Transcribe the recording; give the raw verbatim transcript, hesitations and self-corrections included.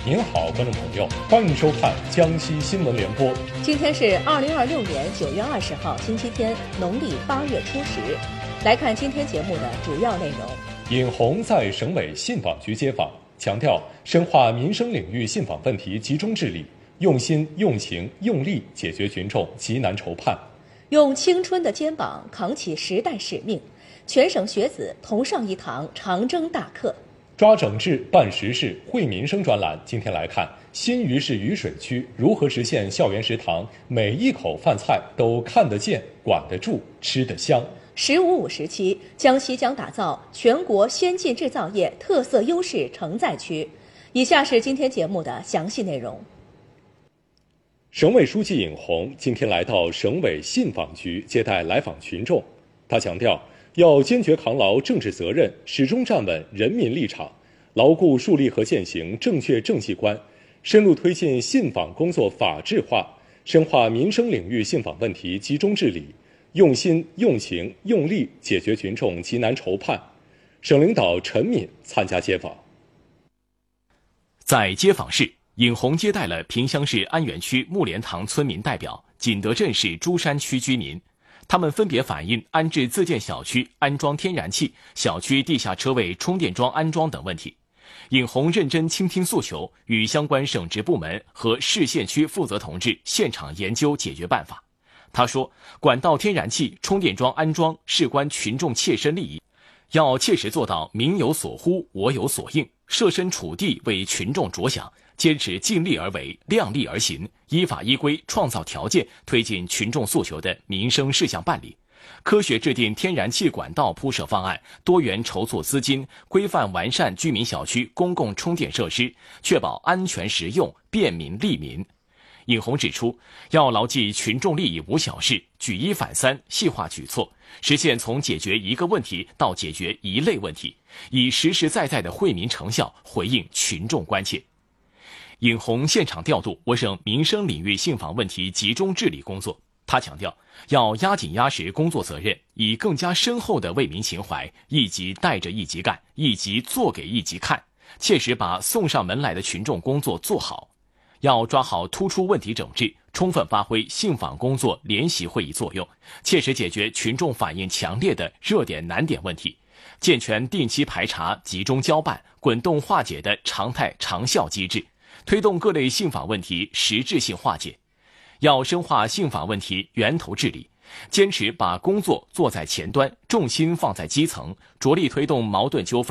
您好，观众朋友，欢迎收看江西新闻联播。 今天是二零二六年九月二十号，星期天，农历八月初十。来看今天节目的主要内容。 尹红在省委信访局接访，强调深化民生领域信访问题集中治理，用心、用情、用力解决群众急难愁盼。 用青春的肩膀扛起时代使命，全省学子同上一堂长征大课。 抓整治办实事惠民生专栏，今天来看新余市渝水区如何实现校园食堂每一口饭菜都看得见、管得住、吃得香。 十五五时期，江西将打造全国先进制造业特色优势承载区。以下是今天节目的详细内容。 省委书记尹红今天来到省委信访局接待来访群众，他强调要坚决扛牢政治责任，始终站稳人民立场，牢固树立和践行正确政绩观，深入推进信访工作法治化，深化民生领域信访问题集中治理，用心、用情、用力解决群众急难愁盼。省领导陈敏参加接访。 在接访室，尹红接待了萍乡市安源区木莲塘村民代表、锦德镇市珠山区居民。他们分别反映安置自建小区安装天然气、小区地下车位充电桩安装等问题。尹红认真倾听诉求，与相关省直部门和市县区负责同志现场研究解决办法。他说，管道天然气、充电桩安装事关群众切身利益，要切实做到民有所呼，我有所应，设身处地为群众着想，坚持尽力而为、量力而行，依法依规创造条件，推进群众诉求的民生事项办理，科学制定天然气管道铺设方案，多元筹措资金，规范完善居民小区公共充电设施，确保安全实用、便民利民。尹红指出，要牢记群众利益无小事，举一反三，细化举措，实现从解决一个问题到解决一类问题，以实实在在的惠民成效回应群众关切。尹红现场调度我省民生领域信访问题集中治理工作。他强调，要压紧压实工作责任，以更加深厚的为民情怀，一级带着一级干，一级做给一级看，切实把送上门来的群众工作做好。要抓好突出问题整治，充分发挥信访工作联席会议作用，切实解决群众反映强烈的热点难点问题，健全定期排查、集中交办、滚动化解的常态长效机制，推动各类信访问题实质性化解。要深化信访问题源头治理，坚持把工作做在前端，重心放在基层，着力推动矛盾纠纷